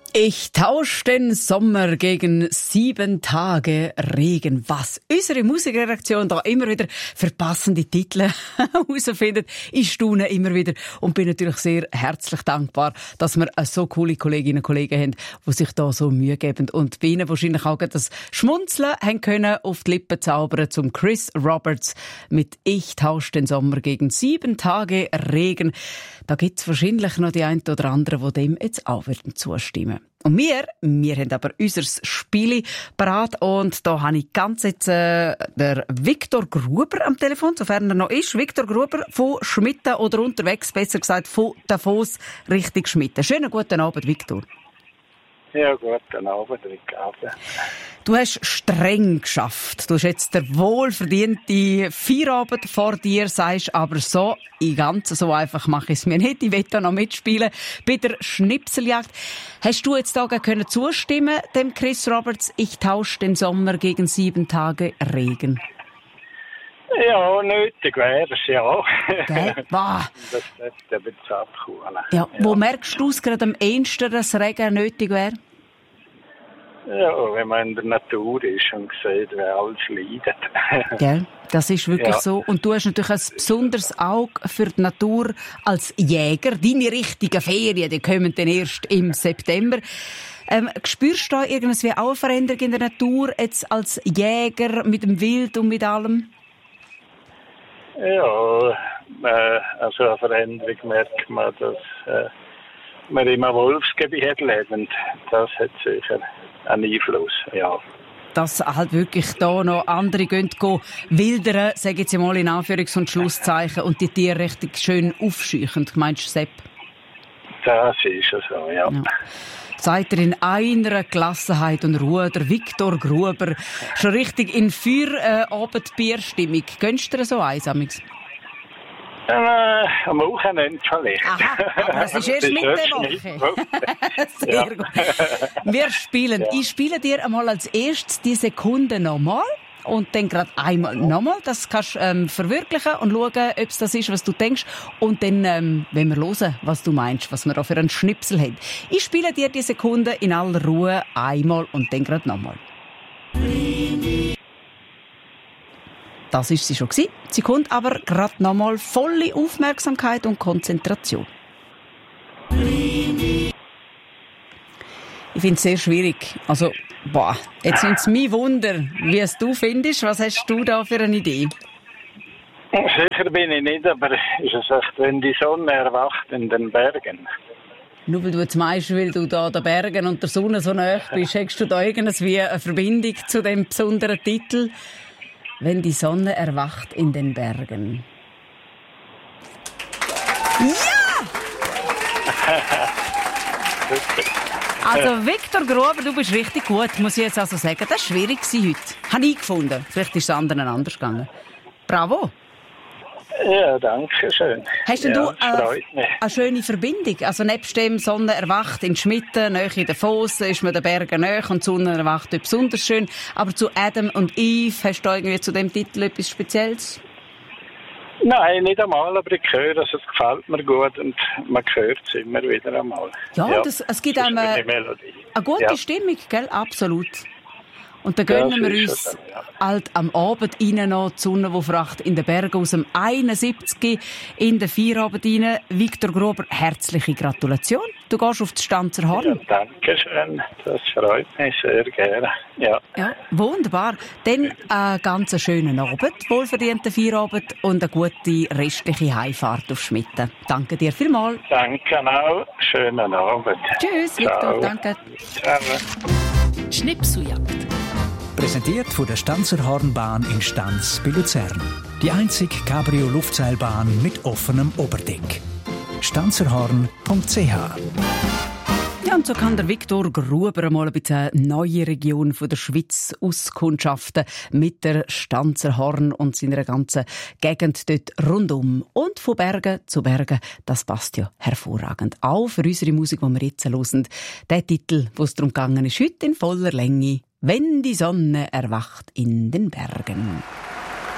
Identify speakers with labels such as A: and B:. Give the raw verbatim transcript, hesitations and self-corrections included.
A: Ich tausche den Sommer gegen sieben Tage Regen. Was unsere Musikredaktion da immer wieder für passende Titel herausfindet, ich staune immer wieder und bin natürlich sehr herzlich dankbar, dass wir so coole Kolleginnen und Kollegen haben, die sich da so Mühe geben und bei ihnen wahrscheinlich auch das Schmunzeln haben können auf die Lippen zaubern zum Chris Roberts mit Ich tausche den Sommer gegen sieben Tage Regen. Da gibt es wahrscheinlich noch die einen oder anderen, die dem jetzt auch würden zustimmen. Und wir, wir haben aber unser Spiel parat und da habe ich ganz jetzt äh, der Viktor Gruber am Telefon, sofern er noch ist. Viktor Gruber von Schmitten oder unterwegs, besser gesagt von Davos Richtung Schmitten. Schönen guten Abend, Viktor.
B: Ja, guten Abend, Ricardo.
A: Du hast streng geschafft. Du hast jetzt der wohlverdiente Feierabend vor dir, sagst aber so, in ganz so einfach mache ich es mir nicht. Ich will da noch mitspielen bei der Schnipseljagd. Hast du jetzt da können zustimmen, dem Chris Roberts, ich tausche den Sommer gegen sieben Tage Regen?
B: Ja, nötig wäre es, ja.
A: Gell? Wow.
B: Das dürfte ein bisschen abkommen.
A: Ja, wo ja. Merkst du es gerade am ehesten, dass Regen nötig wäre?
B: Ja, wenn man in der Natur ist und sieht, wer alles leidet.
A: Gell? Das ist wirklich ja. so. Und du hast natürlich ein besonderes Auge für die Natur als Jäger. Deine richtigen Ferien, die kommen dann erst im September. Ähm, spürst du da irgendwie auch eine Veränderung in der Natur, jetzt als Jäger mit dem Wild und mit allem?
B: Ja, äh, also eine Veränderung merkt man, dass äh, wir im Wolfsgebiet leben. Das hat sicher einen Einfluss, ja.
A: Dass halt wirklich da noch andere gehen, gehen wildern, sage ich jetzt mal in Anführungs- und Schlusszeichen, und die Tiere richtig schön aufscheuchen. Meinst du, Sepp?
B: Das ist so, ja. ja.
A: Seid ihr in einer Gelassenheit und Ruhe, der Viktor Gruber, schon richtig in Feierabend-Bierstimmung. Gönnst du dir so einsam?
B: Äh, am Wochenende vielleicht.
A: Aha, aber es ist erst mit der Woche. Sehr ja. gut. Wir spielen. Ja. Ich spiele dir einmal als erstes die Sekunde nochmal. Und dann gerade einmal nochmal. Das kannst du ähm, verwirklichen und schauen, ob es das ist, was du denkst. Und dann, ähm, wenn wir hören, was du meinst, was wir da für einen Schnipsel haben. Ich spiele dir die Sekunde in aller Ruhe einmal und dann gerade nochmal. Das ist sie schon gewesen. Sie kommt aber gerade nochmal volle Aufmerksamkeit und Konzentration. Ich finde es sehr schwierig. Also, boah, jetzt sind es mein Wunder, wie es du findest. Was hast du da für eine Idee?
B: Sicher bin ich nicht, aber ist es echt, wenn die Sonne erwacht in den Bergen?
A: Nur weil du jetzt meinst, weil du da den Bergen und der Sonne so nahe bist, hast du da irgendwie eine Verbindung zu dem besonderen Titel? Wenn die Sonne erwacht in den Bergen. Ja! Also Viktor Gruber, du bist richtig gut, muss ich jetzt also sagen. Das war schwierig heute. Habe ich gefunden. Vielleicht ist es anderen anders gegangen. Bravo.
B: Ja, danke schön.
A: Hast denn
B: ja,
A: du äh, eine schöne Verbindung? Also nebst dem Sonne erwacht in Schmitten, nahe in den Fossen, ist man den Bergen nahe und die Sonne erwacht dort besonders schön. Aber zu Adam und Eve, hast du irgendwie zu dem Titel etwas Spezielles?
B: Nein, nicht einmal, aber ich höre, also es gefällt mir gut und man hört es immer wieder einmal.
A: Ja, ja das, es gibt einem eine, eine gute ja. Stimmung, gell? Absolut. Und dann gönnen ja, wir uns so, ja. halt am Abend rein noch die Sonne, die fracht in den Bergen aus dem einundsiebzig in den Feierabend rein. Viktor Gruber, herzliche Gratulation. Du gehst auf das Stanzer Horn.
B: Ja, danke schön. Das freut mich sehr gerne. Ja.
A: Ja, wunderbar. Dann einen ganz schönen Abend, wohlverdienten Feierabend und eine gute restliche Heimfahrt auf Schmitten. Danke dir vielmals.
B: Danke auch. Schönen Abend.
A: Tschüss, Viktor. Danke.
B: Ciao.
C: Schnipseljagd. Präsentiert von der Stanzer Hornbahn in Stanz bei Luzern. Die einzige Cabrio-Luftseilbahn mit offenem Oberdeck. stanzerhorn punkt c h.
A: Ja, und so kann der Viktor Gruber einmal ein bisschen eine neue Region von der Schweiz auskundschaften mit der Stanzer Horn und seiner ganzen Gegend dort rundum. Und von Bergen zu Bergen, das passt ja hervorragend. Auch für unsere Musik, die wir jetzt hören. Der Titel, wo es darum gegangen ist, heute in voller Länge, «Wenn die Sonne erwacht in den Bergen».